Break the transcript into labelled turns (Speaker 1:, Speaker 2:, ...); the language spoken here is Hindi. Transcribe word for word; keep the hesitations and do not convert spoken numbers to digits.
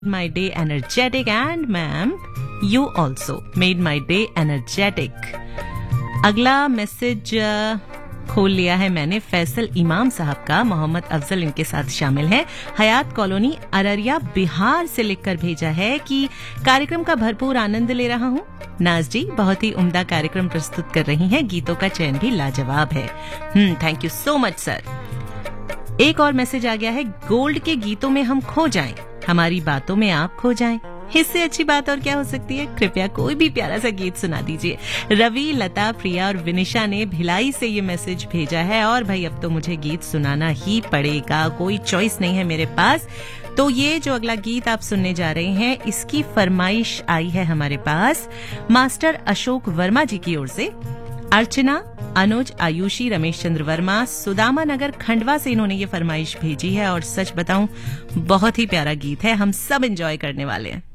Speaker 1: my day energetic, and ma'am, you also made my day energetic. अगला मैसेज खोल लिया है मैंने फैसल इमाम साहब का, मोहम्मद अफजल इनके साथ शामिल हैं, हयात कॉलोनी अररिया बिहार से लिखकर भेजा है कि कार्यक्रम का भरपूर आनंद ले रहा हूँ। नाज जी बहुत ही उम्दा कार्यक्रम प्रस्तुत कर रही हैं, गीतों का चयन भी लाजवाब है। हम्म thank you so much sir. एक और मैसेज आ गया है, गोल्ड के गीतों में हम खो जाएं, हमारी बातों में आप खो जाएं, इससे अच्छी बात और क्या हो सकती है। कृपया कोई भी प्यारा सा गीत सुना दीजिए। रवि, लता, प्रिया और विनिशा ने भिलाई से ये मैसेज भेजा है और भाई अब तो मुझे गीत सुनाना ही पड़ेगा, कोई चॉइस नहीं है मेरे पास। तो ये जो अगला गीत आप सुनने जा रहे हैं, इसकी फरमाइश आई है हमारे पास मास्टर अशोक वर्मा जी की ओर से। अर्चना, अनुज, आयुषी, रमेश चंद्र वर्मा, सुदामा नगर खंडवा से इन्होंने ये फरमाइश भेजी है और सच बताऊं बहुत ही प्यारा गीत है, हम सब एंजॉय करने वाले हैं।